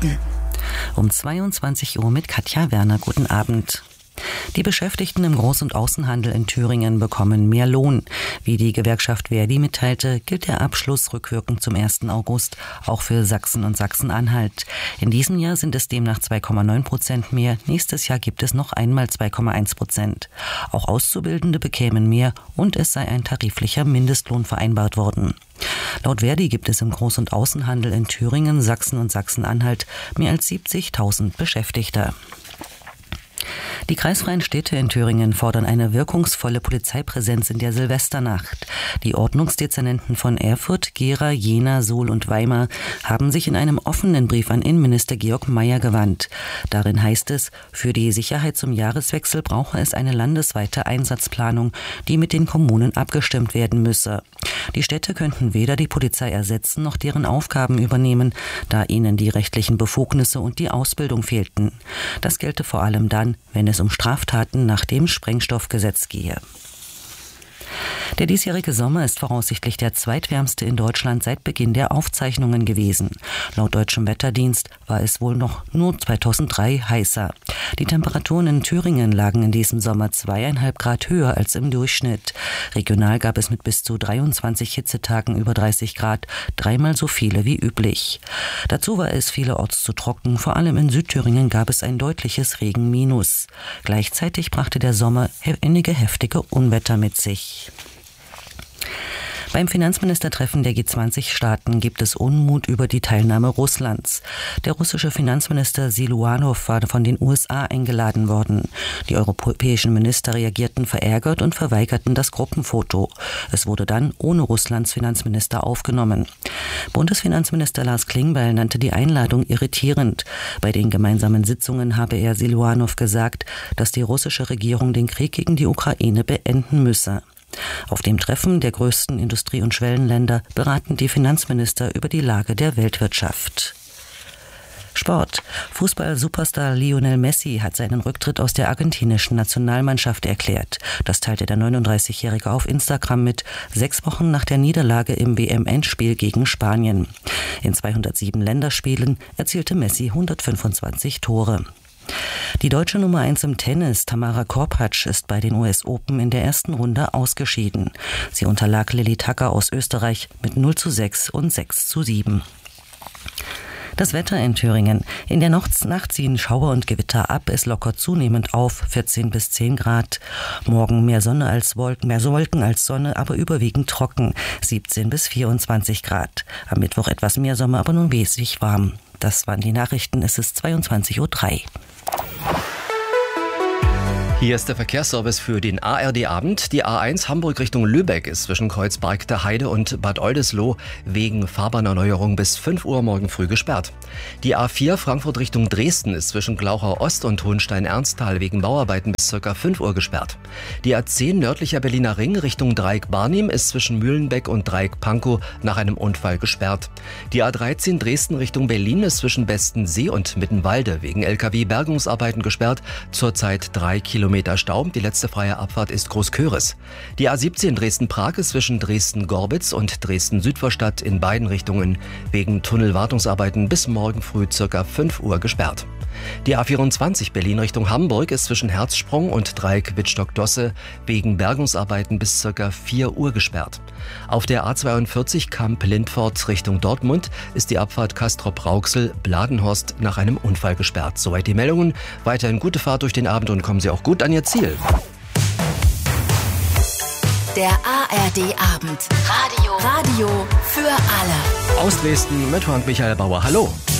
Nachrichten. Um 22 Uhr mit Katja Werner. Guten Abend. Die Beschäftigten im Groß- und Außenhandel in Thüringen bekommen mehr Lohn. Wie die Gewerkschaft Verdi mitteilte, gilt der Abschluss rückwirkend zum 1. August auch für Sachsen und Sachsen-Anhalt. In diesem Jahr sind es demnach 2,9% mehr. Nächstes Jahr gibt es noch einmal 2,1%. Auch Auszubildende bekämen mehr und es sei ein tariflicher Mindestlohn vereinbart worden. Laut Verdi gibt es im Groß- und Außenhandel in Thüringen, Sachsen und Sachsen-Anhalt mehr als 70.000 Beschäftigte. Die kreisfreien Städte in Thüringen fordern eine wirkungsvolle Polizeipräsenz in der Silvesternacht. Die Ordnungsdezernenten von Erfurt, Gera, Jena, Suhl und Weimar haben sich in einem offenen Brief an Innenminister Georg Mayer gewandt. Darin heißt es, für die Sicherheit zum Jahreswechsel brauche es eine landesweite Einsatzplanung, die mit den Kommunen abgestimmt werden müsse. Die Städte könnten weder die Polizei ersetzen noch deren Aufgaben übernehmen, da ihnen die rechtlichen Befugnisse und die Ausbildung fehlten. Das gelte vor allem dann, wenn es um Straftaten nach dem Sprengstoffgesetz gehe. Der diesjährige Sommer ist voraussichtlich der zweitwärmste in Deutschland seit Beginn der Aufzeichnungen gewesen. Laut Deutschem Wetterdienst war es wohl noch nur 2003 heißer. Die Temperaturen in Thüringen lagen in diesem Sommer 2,5 Grad höher als im Durchschnitt. Regional gab es mit bis zu 23 Hitzetagen über 30 Grad dreimal so viele wie üblich. Dazu war es vielerorts zu trocken. Vor allem in Südthüringen gab es ein deutliches Regenminus. Gleichzeitig brachte der Sommer einige heftige Unwetter mit sich. Beim Finanzministertreffen der G20-Staaten gibt es Unmut über die Teilnahme Russlands. Der russische Finanzminister Siluanow war von den USA eingeladen worden. Die europäischen Minister reagierten verärgert und verweigerten das Gruppenfoto. Es wurde dann ohne Russlands Finanzminister aufgenommen. Bundesfinanzminister Lars Klingbeil nannte die Einladung irritierend. Bei den gemeinsamen Sitzungen habe er Siluanow gesagt, dass die russische Regierung den Krieg gegen die Ukraine beenden müsse. Auf dem Treffen der größten Industrie- und Schwellenländer beraten die Finanzminister über die Lage der Weltwirtschaft. Sport. Fußball-Superstar Lionel Messi hat seinen Rücktritt aus der argentinischen Nationalmannschaft erklärt. Das teilte der 39-Jährige auf Instagram mit, 6 Wochen nach der Niederlage im WM-Endspiel gegen Spanien. In 207 Länderspielen erzielte Messi 125 Tore. Die deutsche Nummer 1 im Tennis, Tamara Korpatsch, ist bei den US Open in der ersten Runde ausgeschieden. Sie unterlag Lilly Tacker aus Österreich mit 0:6 und 6:7. Das Wetter in Thüringen. In der Nacht ziehen Schauer und Gewitter ab. Es lockert zunehmend auf, 14 bis 10 Grad. Morgen mehr Sonne als Wolken, mehr Wolken als Sonne, aber überwiegend trocken, 17 bis 24 Grad. Am Mittwoch etwas mehr Sommer, aber nun wesentlich warm. Das waren die Nachrichten. Es ist 22:03 Uhr. Hier ist der Verkehrsservice für den ARD-Abend. Die A1 Hamburg Richtung Lübeck ist zwischen Kreuzberg der Heide und Bad Oldesloe wegen Fahrbahnerneuerung bis 5 Uhr morgen früh gesperrt. Die A4 Frankfurt Richtung Dresden ist zwischen Glauchau Ost und Hohenstein-Ernsthal wegen Bauarbeiten bis ca. 5 Uhr gesperrt. Die A10 nördlicher Berliner Ring Richtung Dreieck-Barnim ist zwischen Mühlenbeck und Dreieck-Pankow nach einem Unfall gesperrt. Die A13 Dresden Richtung Berlin ist zwischen Bestensee und Mittenwalde wegen LKW-Bergungsarbeiten gesperrt. Zurzeit 3 Kilometer Stau. Die letzte freie Abfahrt ist Großköris. Die A17 Dresden-Prag ist zwischen Dresden-Gorbitz und Dresden-Südvorstadt in beiden Richtungen wegen Tunnelwartungsarbeiten bis morgen früh ca. 5 Uhr gesperrt. Die A24 Berlin Richtung Hamburg ist zwischen Herzsprung und Dreieck Wittstock-Dosse wegen Bergungsarbeiten bis ca. 4 Uhr gesperrt. Auf der A42 Kamp-Lindfort Richtung Dortmund ist die Abfahrt Castrop-Rauxel-Bladenhorst nach einem Unfall gesperrt. Soweit die Meldungen. Weiterhin gute Fahrt durch den Abend und kommen Sie auch gut an Ihr Ziel. Der ARD-Abend. Radio für alle. Aus Dresden mit Frank Michael Bauer. Hallo.